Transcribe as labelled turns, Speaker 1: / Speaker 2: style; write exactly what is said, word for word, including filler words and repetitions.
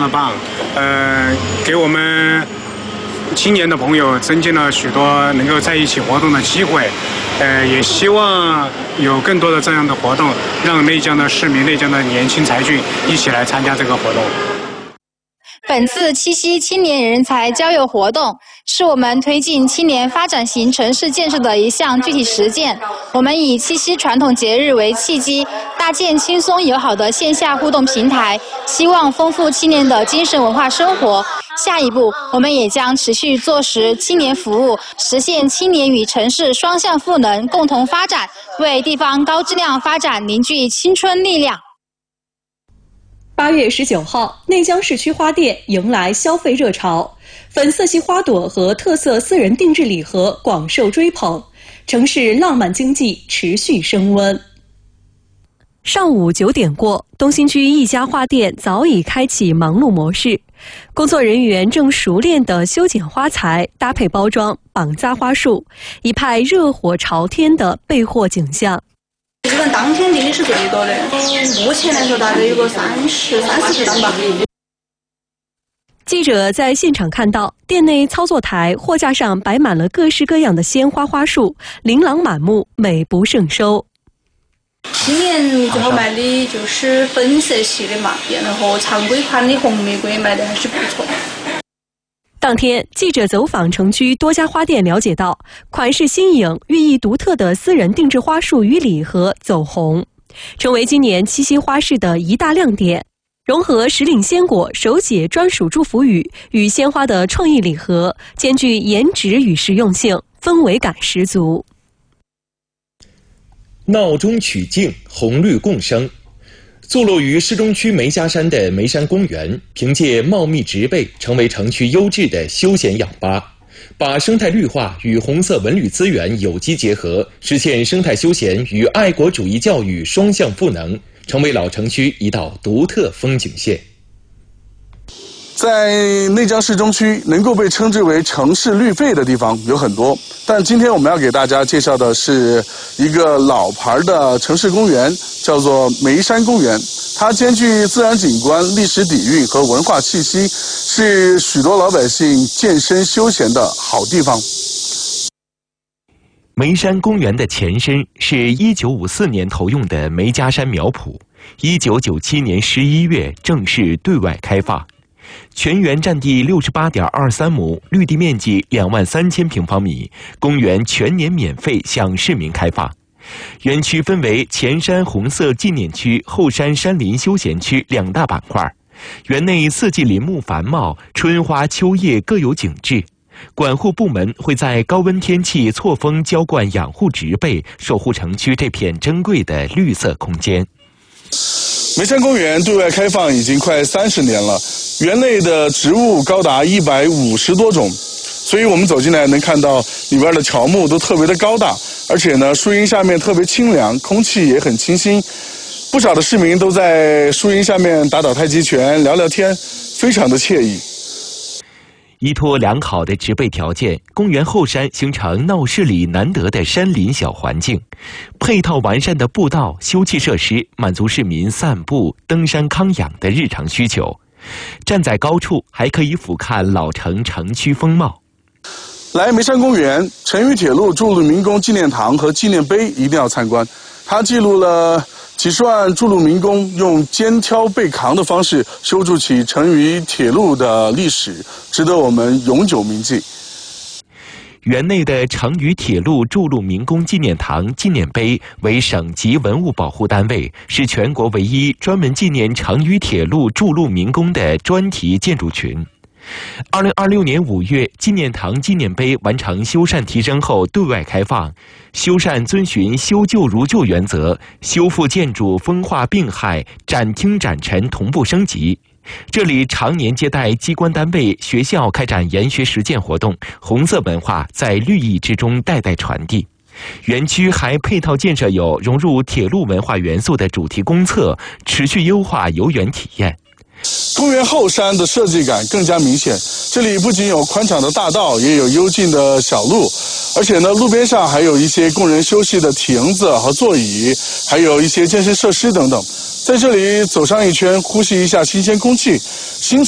Speaker 1: 的棒，呃，给我们青年的朋友增进了许多能够在一起活动的机会。呃，也希望有更多的这样的活动，让内江的市民、内江的年轻才俊一起来参加这个活动。
Speaker 2: 本次七夕青年人才交友活动是我们推进青年发展型城市建设的一项具体实践。我们以七夕传统节日为契机，搭建轻松友好的线下互动平台，希望丰富青年的精神文化生活。下一步，我们也将持续做实青年服务，实现青年与城市双向赋能，共同发展，为地方高质量发展凝聚青春力量。
Speaker 3: 八月十九号，内江市区花店迎来消费热潮，粉色系花朵和特色私人定制礼盒广受追捧，城市浪漫经济持续升温。上午九点过，东新区一家花店早已开启忙碌模式，工作人员正熟练地修剪花材、搭配包装、绑扎花束，一派热火朝天的备货景象。
Speaker 4: 基本当天订的是最多的，目前来说大概有个三十、三四十张吧。
Speaker 3: 记者在现场看到，店内操作台、货架上摆满了各式各样的鲜花花束，琳琅满目，美不胜收。
Speaker 4: 今年最好卖的就是粉色系的嘛，然后常规款的红玫瑰卖的还是不错。
Speaker 3: 当天，记者走访城区多家花店，了解到款式新颖、寓意独特的私人定制花束与礼盒走红，成为今年七夕花市的一大亮点。融合时令鲜果手写专属祝福语与鲜花的创意礼盒，兼具颜值与实用性，氛围感十足。
Speaker 5: 闹中取静，红绿共生。坐落于市中区梅家山的梅山公园，凭借茂密植被，成为城区优质的休闲氧吧，把生态绿化与红色文旅资源有机结合，实现生态休闲与爱国主义教育双向赋能，成为老城区一道独特风景线。
Speaker 6: 在内江市中区，能够被称之为城市绿肺的地方有很多，但今天我们要给大家介绍的是一个老牌的城市公园，叫做梅山公园。它兼具自然景观、历史底蕴和文化气息，是许多老百姓健身休闲的好地方。
Speaker 5: 梅山公园的前身是一九五四年投用的梅家山苗圃，一九九七年十一月正式对外开放。全园占地六十八点二三亩，绿地面积两万三千平方米。公园全年免费向市民开放。园区分为前山红色纪念区、后山山林休闲区两大板块。园内四季林木繁茂，春花秋叶各有景致。管护部门会在高温天气错峰浇灌养护植被，守护城区这片珍贵的绿色空间。
Speaker 6: 梅山公园对外开放已经快三十年了，园内的植物高达一百五十多种，所以我们走进来能看到里边的乔木都特别的高大，而且呢，树荫下面特别清凉，空气也很清新。不少的市民都在树荫下面打打太极拳、聊聊天，非常的惬意。
Speaker 5: 依托良好的植被条件，公园后山形成闹市里难得的山林小环境，配套完善的步道、休憩设施，满足市民散步、登山康养的日常需求。站在高处，还可以俯瞰老城城区风貌。
Speaker 6: 来梅山公园，成渝铁路筑路民工纪念堂和纪念碑一定要参观，它记录了几十万筑路民工用肩挑背扛的方式修筑起成渝铁路的历史，值得我们永久铭记。
Speaker 5: 园内的成渝铁路筑路民工纪念堂纪念碑为省级文物保护单位，是全国唯一专门纪念成渝铁路筑路民工的专题建筑群。二零二六年五月，纪念堂纪念碑完成修缮提升后对外开放。修缮遵循修旧如旧原则，修复建筑风化病害、展厅展陈同步升级。这里常年接待机关单位、学校开展研学实践活动，红色文化在绿意之中代代传递。园区还配套建设有融入铁路文化元素的主题公厕，持续优化游园体验。
Speaker 6: 公园后山的设计感更加明显，这里不仅有宽敞的大道，也有幽静的小路，而且呢，路边上还有一些供人休息的亭子和座椅，还有一些健身设施等等。在这里走上一圈，呼吸一下新鲜空气，心